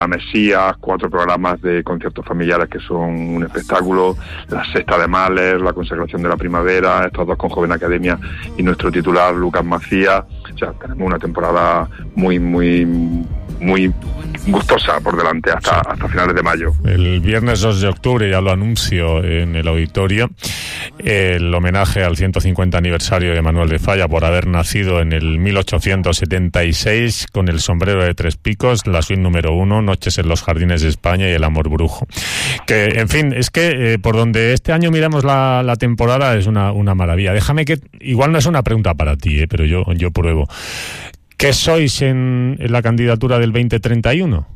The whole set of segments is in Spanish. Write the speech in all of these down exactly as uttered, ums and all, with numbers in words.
La Mesías, cuatro programas de conciertos familiares que son un espectáculo, la Sexta de Males, la Consagración de la Primavera, estos dos con Joven Academia y nuestro titular Lucas Macías. O sea, tenemos una temporada muy, muy, muy gustosa por delante hasta, hasta finales de mayo. El viernes dos de octubre, ya lo anuncio en el auditorio, el homenaje al ciento cincuenta aniversario de Manuel de Falla por haber nacido en el mil ochocientos setenta y seis con el sombrero de tres picos, la suite número uno, Noches en los Jardines de España y El Amor Brujo. Que, en fin, es que eh, por donde este año miramos la, la temporada es una, una maravilla. Déjame que, igual no es una pregunta para ti, eh, pero yo, yo pruebo. ¿Qué sois en, en la candidatura del veinte treinta y uno?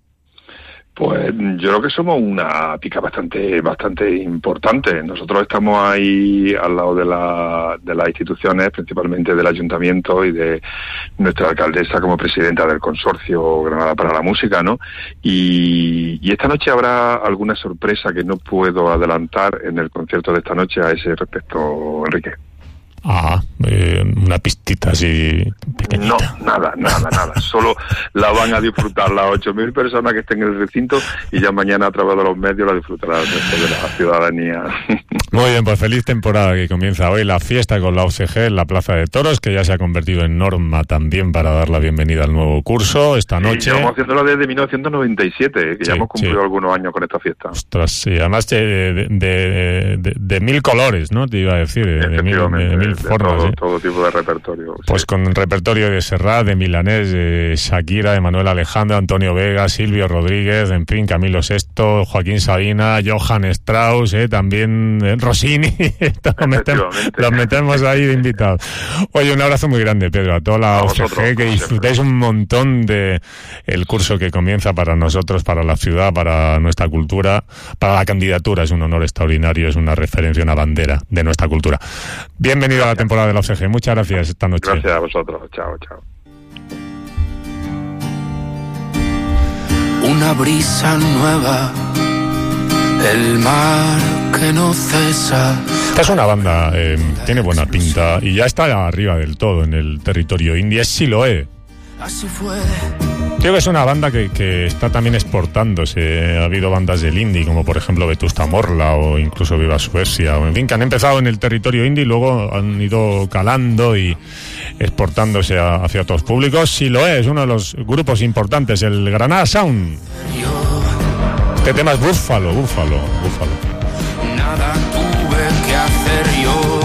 Pues yo creo que somos una pica bastante bastante importante. Nosotros estamos ahí al lado de, la, de las instituciones, principalmente del Ayuntamiento y de nuestra alcaldesa como presidenta del Consorcio Granada para la Música, ¿no? Y, y esta noche habrá alguna sorpresa que no puedo adelantar en el concierto de esta noche a ese respecto, Enrique. Ah, eh, una pistita así pequeñita. No, nada, nada, nada. Solo la van a disfrutar las ocho mil personas que estén en el recinto y ya mañana a través de los medios la disfrutará el resto de la ciudadanía. Muy bien, pues feliz temporada que comienza hoy la fiesta con la O C G en la Plaza de Toros, que ya se ha convertido en norma también para dar la bienvenida al nuevo curso esta noche. Sí, llevamos haciéndolo desde mil novecientos noventa y siete, que sí, ya hemos cumplido sí. algunos años con esta fiesta. Ostras, sí, además de, de, de, de, de mil colores, ¿no? Te iba a decir, de, de mil, de, de mil de formas. Todo, ¿eh? todo tipo de repertorio. Pues sí. Con repertorio de Serrat, de Milanés, de Shakira, de Manuel Alejandro, Antonio Vega, Silvio Rodríguez, en fin, Camilo sexto, Joaquín Sabina, Johann Strauss, ¿eh? También eh, Rossini. los, metemos, los metemos ahí de invitados. Oye, un abrazo muy grande, Pedro, a toda la a O C G, vosotros, que disfrutéis siempre. un montón de el curso que comienza para nosotros, para la ciudad, para nuestra cultura, para la candidatura. Es un honor extraordinario, es una referencia, una bandera de nuestra cultura. Bienvenido gracias. a la temporada de la O C G. Muchas gracias esta noche. Gracias a vosotros. Chao, chao. Una brisa nueva, el mar que no cesa. Esta es una banda, eh, tiene buena pinta y ya está arriba del todo en el territorio indie. Es Siloé. Así fue. Creo que es una banda que, que está también exportándose. Ha habido bandas del indie, como por ejemplo Vetusta Morla o incluso Viva Suecia, o en fin, que han empezado en el territorio indie y luego han ido calando y exportándose a, hacia otros públicos. Siloé es uno de los grupos importantes, el Granada Sound. Este tema es Búfalo, Búfalo, Búfalo. Nada tuve que hacer yo.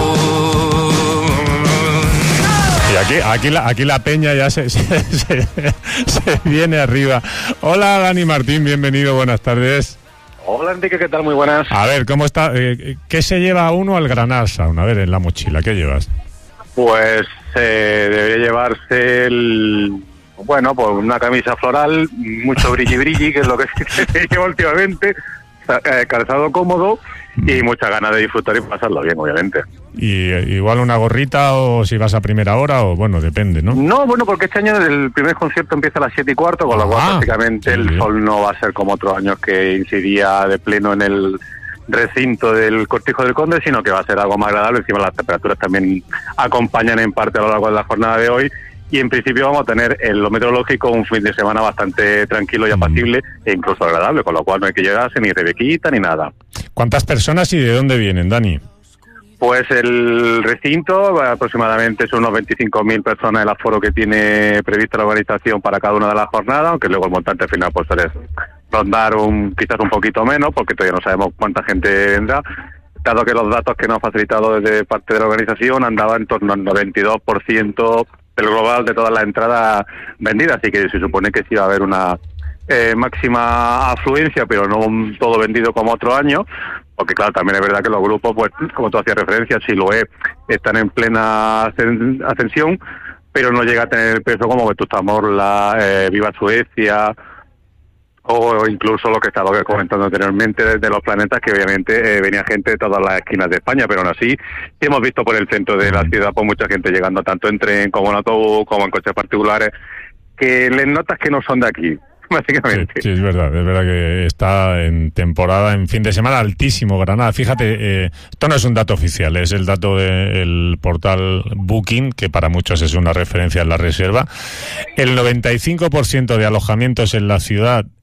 Y aquí, aquí, la, aquí la peña ya se, se, se, se viene arriba. Hola, Dani Martín, bienvenido, buenas tardes. Hola, Enrique, ¿qué tal? Muy buenas. A ver, ¿cómo está? Eh, ¿Qué se lleva uno al Granada Sound? A ver, en la mochila, ¿qué llevas? Pues eh, debería llevarse el... Bueno, pues una camisa floral, mucho brilli brilli, que es lo que se lleva últimamente, eh, calzado cómodo y muchas ganas de disfrutar y pasarlo bien, obviamente. Y eh, igual una gorrita o si vas a primera hora o bueno, depende, ¿no? No, bueno, porque este año el primer concierto empieza a las siete y cuarto, con lo cual Ah, prácticamente sí, el bien. sol no va a ser como otros años que incidía de pleno en el recinto del Cortijo del Conde, sino que va a ser algo más agradable. Encima las temperaturas también acompañan en parte a lo largo de la jornada de hoy. Y en principio vamos a tener en lo meteorológico un fin de semana bastante tranquilo y apacible mm. e incluso agradable, con lo cual no hay que llegarse ni rebequita ni nada. ¿Cuántas personas y de dónde vienen, Dani? Pues el recinto aproximadamente son unos veinticinco mil personas el aforo que tiene prevista la organización para cada una de las jornadas, aunque luego el montante final pues es rondar un, quizás un poquito menos, porque todavía no sabemos cuánta gente vendrá, dado que los datos que nos ha facilitado desde parte de la organización andaban en torno al noventa y dos por ciento del global de todas las entradas vendidas, así que se supone que sí va a haber una eh, máxima afluencia, pero no todo vendido como otro año, porque claro, también es verdad que los grupos, pues como tú hacías referencia, Siloé, están en plena ascensión, pero no llega a tener el peso como Vetusta Morla, eh, Viva Suecia, o incluso lo que estaba comentando anteriormente de, de los planetas, que obviamente eh, venía gente de todas las esquinas de España, pero aún así hemos visto por el centro de la ciudad pues mucha gente llegando tanto en tren como en autobús como en coches particulares, que les notas que no son de aquí, básicamente. Sí, sí, es verdad, es verdad que está en temporada, en fin de semana altísimo Granada. Fíjate, eh, esto no es un dato oficial, es el dato del portal Booking, que para muchos es una referencia en la reserva. El noventa y cinco por ciento de alojamientos en la ciudad